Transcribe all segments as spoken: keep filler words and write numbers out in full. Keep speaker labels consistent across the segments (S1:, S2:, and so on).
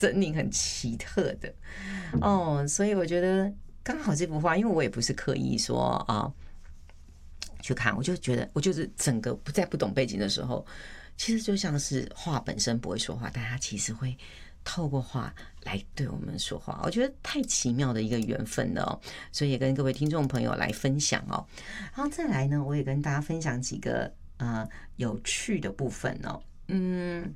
S1: 狰狞、很奇特的哦。所以我觉得刚好这幅画，因为我也不是刻意说啊去看，我就觉得我就是整个不在不懂背景的时候，其实就像是画本身不会说话，但它其实会透过画来对我们说话，我觉得太奇妙的一个缘分了哦，所以也跟各位听众朋友来分享哦。然后再来呢，我也跟大家分享几个呃有趣的部分哦，嗯。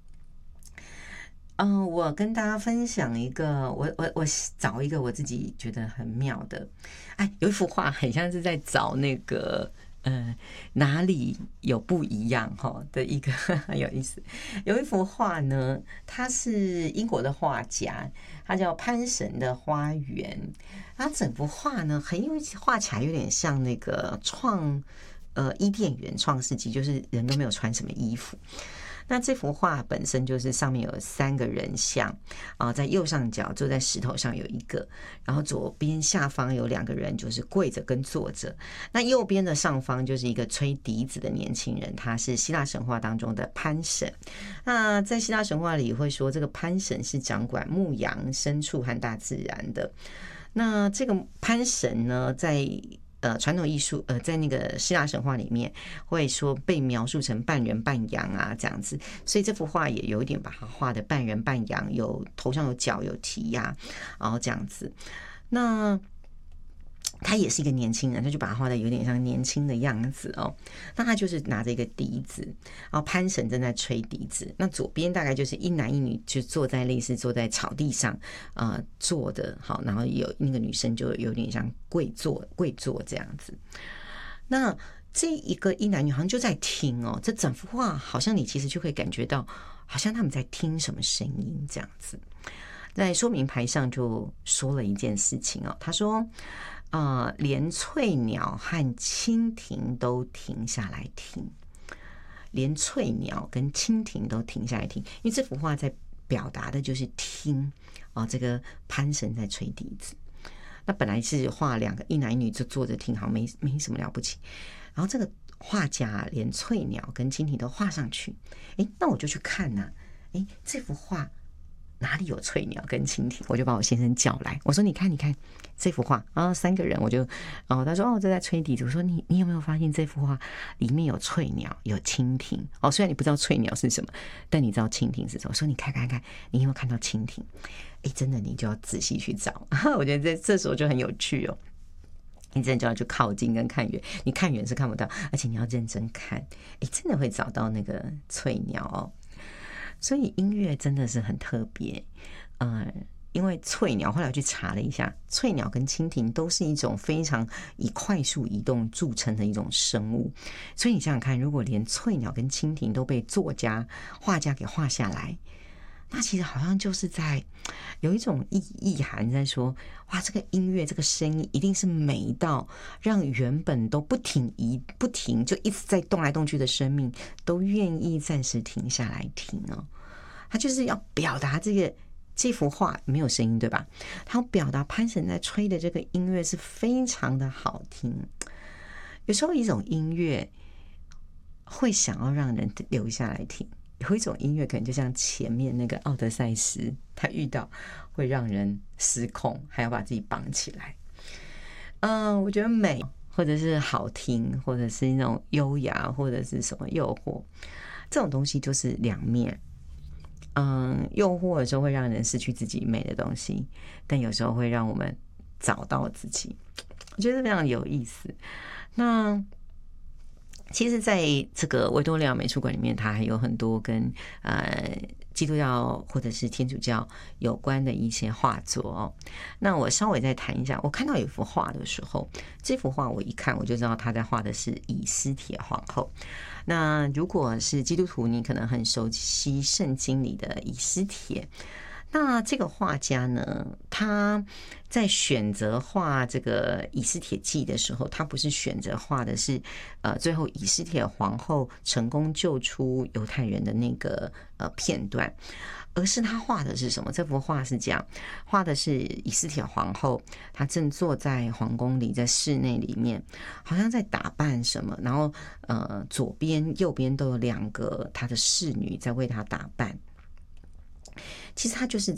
S1: 嗯、呃，我跟大家分享一个，我我我找一个我自己觉得很妙的，哎，有一幅画很像是在找那个呃哪里有不一样哈的一个很有意思。有一幅画呢，它是英国的画家，他叫潘神的花园，他整幅画呢很有画起来有点像那个创呃伊甸园创世纪，就是人都没有穿什么衣服。那这幅画本身就是上面有三个人像啊，在右上角坐在石头上有一个，然后左边下方有两个人，就是跪着跟坐着。那右边的上方就是一个吹笛子的年轻人，他是希腊神话当中的潘神。那在希腊神话里会说，这个潘神是掌管牧羊、牲畜和大自然的。那这个潘神呢，在呃，传统艺术，呃，在那个希腊神话里面，会说被描述成半人半羊啊，这样子，所以这幅画也有一点把它画的半人半羊，有头上有角有蹄呀、啊，然后这样子。那他也是一个年轻人，他就把他画的有点像年轻的样子哦。那他就是拿着一个笛子，然后潘神正在吹笛子。那左边大概就是一男一女，就坐在类似坐在草地上啊、呃、坐的，好，然后有那个女生就有点像跪坐跪坐这样子。那这一个一男女好像就在听哦，这整幅画好像你其实就可以感觉到，好像他们在听什么声音这样子。在说明牌上就说了一件事情哦，他说。呃，连翠鸟和蜻蜓都停下来听，连翠鸟跟蜻蜓都停下来听，因为这幅画在表达的就是听啊、哦，这个潘神在吹笛子。那本来是画两个一男一女就坐着听，好像没没什么了不起。然后这个画家连翠鸟跟蜻蜓都画上去，哎，那我就去看呐、啊，哎，这幅画。哪里有翠鸟跟蜻蜓？我就把我先生叫来，我说：“你看，你看这幅画啊，三个人。”我就，哦，他说：“哦，这在吹笛子。”我说：“你你有没有发现这幅画里面有翠鸟，有蜻蜓？哦，虽然你不知道翠鸟是什么，但你知道蜻蜓是什么。”我说：“你看看看，你有没有看到蜻蜓？哎，真的，你就要仔细去找。我觉得这这时候就很有趣哦。你真的就要去靠近跟看远，你看远是看不到，而且你要认真看，哎，真的会找到那个翠鸟哦。”所以音乐真的是很特别，呃，因为翠鸟后来我去查了一下，翠鸟跟蜻蜓都是一种非常以快速移动著称的一种生物，所以你想想看，如果连翠鸟跟蜻蜓都被作家、画家给画下来，那其实好像就是在有一种意意涵在说，哇，这个音乐这个声音一定是美到让原本都不停移不停就一直在动来动去的生命都愿意暂时停下来听哦。他就是要表达这个这幅画没有声音对吧？他要表达潘神在吹的这个音乐是非常的好听。有时候一种音乐会想要让人留下来听。有一种音乐可能就像前面那个奥德赛斯，他遇到会让人失控，还要把自己绑起来。嗯，我觉得美或者是好听，或者是那种优雅，或者是什么诱惑，这种东西就是两面。嗯，诱惑的时候会让人失去自己美的东西，但有时候会让我们找到自己，我觉得非常有意思。那其实在这个维多利亚美术馆里面，它还有很多跟呃基督教或者是天主教有关的一些画作哦。那我稍微再谈一下，我看到有一幅画的时候，这幅画我一看我就知道他在画的是以斯帖皇后。那如果是基督徒，你可能很熟悉圣经里的以斯帖。那这个画家呢，他在选择画这个以斯帖记的时候，他不是选择画的是呃最后以斯帖皇后成功救出犹太人的那个呃片段，而是他画的是什么？这幅画是这样画的是以斯帖皇后，她正坐在皇宫里，在室内里面，好像在打扮什么，然后呃左边右边都有两个她的侍女在为她打扮。 其实它就是